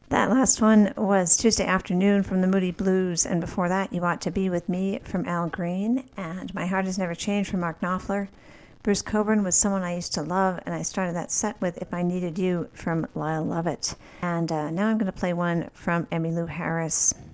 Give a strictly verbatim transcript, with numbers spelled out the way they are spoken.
That last one was Tuesday Afternoon from the Moody Blues, and before that, You Ought to Be With Me from Al Green, and My Heart Has Never Changed from Mark Knopfler. Bruce Cockburn was someone I used to love, and I started that set with If I Needed You from Lyle Lovett. And uh, now I'm going to play one from Emmylou Harris.